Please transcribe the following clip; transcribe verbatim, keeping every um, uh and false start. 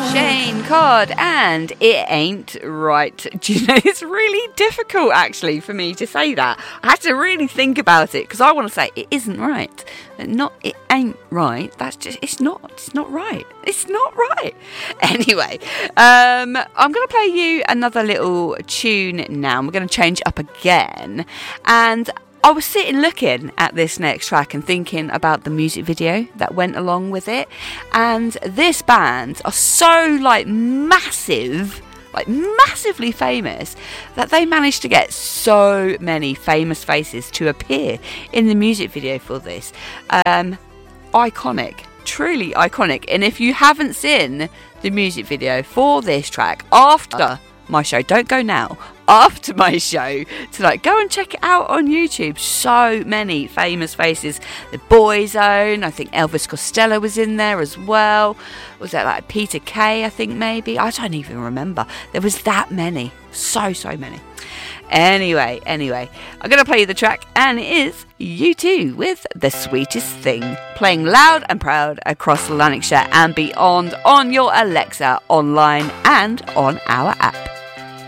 Shane Codd, and It Ain't Right. Do you know, it's really difficult actually for me to say that. I had to really think about it because I want to say it isn't right. Not it ain't right. That's just, it's not, it's not right. It's not right. Anyway, um, I'm going to play you another little tune now. We're going to change it up again. And I was sitting looking at this next track and thinking about the music video that went along with it. And this band are so like massive, like massively famous, that they managed to get so many famous faces to appear in the music video for this. Um, iconic, truly iconic. And if you haven't seen the music video for this track after my show, don't go now, after my show tonight, go and check it out on YouTube. So many famous faces. The Boyzone, I think Elvis Costello was in there as well. Was that like Peter Kay, I think maybe? I don't even remember. There was that many. So, so many. Anyway, anyway, I'm going to play you the track, and it is U two with The Sweetest Thing, playing loud and proud across Lanarkshire and beyond on your Alexa, online and on our app.